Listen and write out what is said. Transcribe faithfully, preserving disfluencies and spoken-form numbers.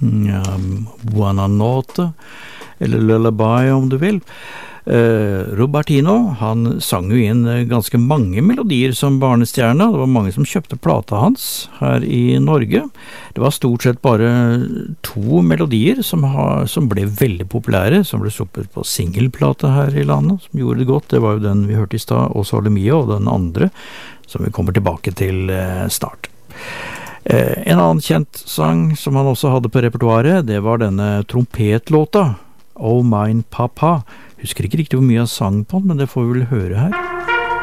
um, Buonanotte, eller Lullaby om du vil. Uh, Robertino, han sang jo inn ganske mange melodier som barnestjerne. Det var mange som kjøpte plata hans her i Norge. Det var stort sett bare to melodier som, ha, som ble veldig populære, som ble sluppet på singelplata her i landet, som gjorde det godt. Det var jo den vi hørte i stad, O Sole Mio, og den andre, som vi kommer tilbake til uh, snart. Uh, en annen kjent sang som han også hadde på repertoaret, det var denne trompetlåta, Oh Mine Papa. Husker ikke riktig hvor mye han sang på den, men det får vi vel høre her.